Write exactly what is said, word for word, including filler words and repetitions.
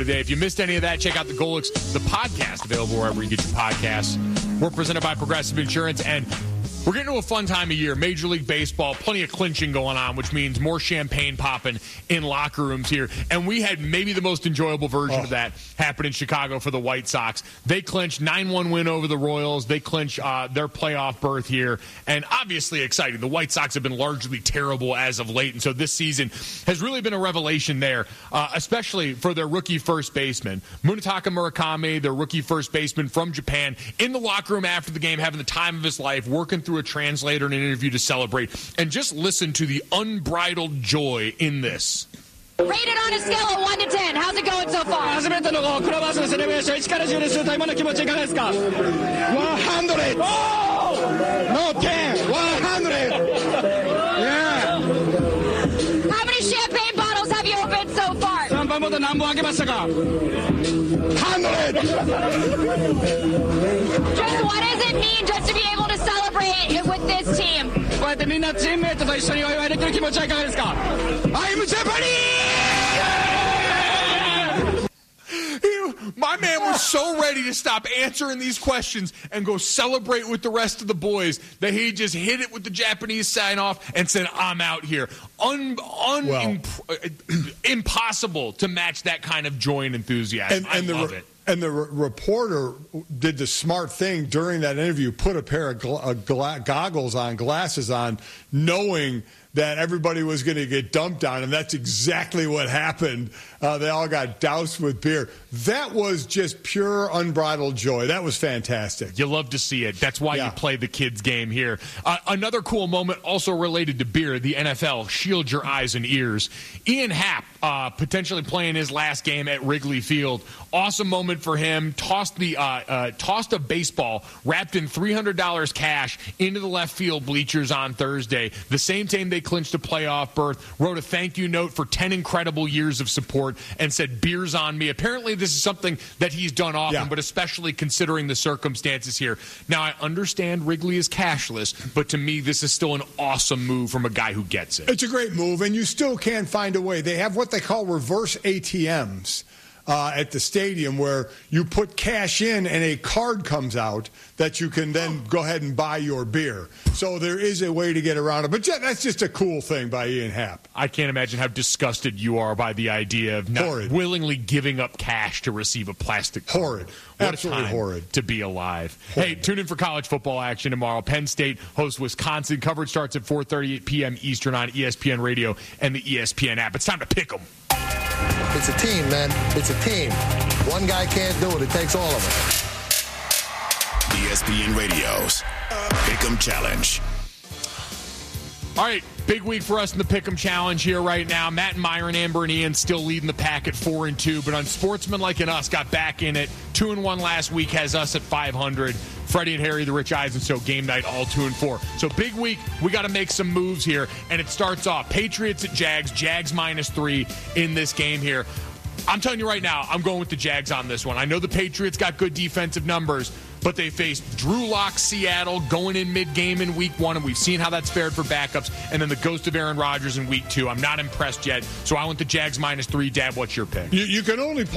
Today. If you missed any of that, check out the Golix, the podcast, available wherever you get your podcasts. We're presented by Progressive Insurance, and we're getting to a fun time of year. Major League Baseball, plenty of clinching going on, which means more champagne popping in locker rooms here. And we had maybe the most enjoyable version oh. of that happen in Chicago for the White Sox. They clinched nine one win over the Royals. They clinch uh, their playoff berth here. And obviously exciting. The White Sox have been largely terrible as of late. And so this season has really been a revelation there, uh, especially for their rookie first baseman. Munetaka Murakami, their rookie first baseman from Japan, in the locker room after the game, having the time of his life, working through a translator in an interview to celebrate. And just listen to the unbridled joy in this. Rated on a scale of one to ten. How's it going so far? 初めてのクラブハウスのセレブレーションいちからじゅうですると今の気持ちいかがですか ?one hundred! No, ten! one hundred! Yeah! How many champagne bottles have you opened so far? さんばんボトル何本開けましたか one hundred! Just what does it mean just to be able to celebrate with this team? こうやってみんなチームメイトと一緒にお祝いできる気持ちはいかがですか I'm Japanese! My man was so ready to stop answering these questions and go celebrate with the rest of the boys that he just hit it with the Japanese sign-off and said, I'm out here. Un, un, well, imp, impossible to match that kind of joy and enthusiasm. And, and I love the, it. And the re- reporter did the smart thing during that interview, put a pair of gl- uh, gla- goggles on, glasses on, knowing that everybody was going to get dumped on, and that's exactly what happened. Uh, they all got doused with beer. That was just pure unbridled joy. That was fantastic. You love to see it. That's why yeah. you play the kids' game here. Uh, another cool moment also related to beer, the N F L, shield your eyes and ears. Ian Happ uh, potentially playing his last game at Wrigley Field. Awesome moment for him. Tossed the uh, uh, tossed a baseball wrapped in three hundred dollars cash into the left field bleachers on Thursday. The same time they clinched a playoff berth, wrote a thank you note for ten incredible years of support, and said, beers on me. Apparently this is something that he's done often, yeah. but especially considering the circumstances here. Now, I understand Wrigley is cashless, but to me, this is still an awesome move from a guy who gets it. It's a great move, and you still can't find a way. They have what they call reverse A T Ms. Uh, at the stadium where you put cash in and a card comes out that you can then go ahead and buy your beer. So there is a way to get around it. But that's just a cool thing by Ian Happ. I can't imagine how disgusted you are by the idea of not horrid. willingly giving up cash to receive a plastic card. Horrid. What Absolutely a time horrid. to be alive. Horrid. Hey, tune in for college football action tomorrow. Penn State hosts Wisconsin. Coverage starts at four thirty p.m. Eastern on E S P N Radio and the E S P N app. It's time to pick them. It's a team, man. It's a team. One guy can't do it. It takes all of us. E S P N Radio's Pick'em Challenge. All right, big week for us in the Pick'em Challenge here right now. Matt and Myron, Amber and Ian still leading the pack at four and two, but Unsportsmanlike and Us got back in it. Two and one last week has us at five hundred. Freddie and Harry, the Rich Eisen Show, game night, all two and four. So big week. We got to make some moves here, and it starts off Patriots at Jags. Jags minus three in this game here. I'm telling you right now, I'm going with the Jags on this one. I know the Patriots got good defensive numbers, but they faced Drew Lock, Seattle, going in mid-game in week one, and we've seen how that's fared for backups, and then the ghost of Aaron Rodgers in week two. I'm not impressed yet, so I want the Jags minus three. Dad, what's your pick? You, you can only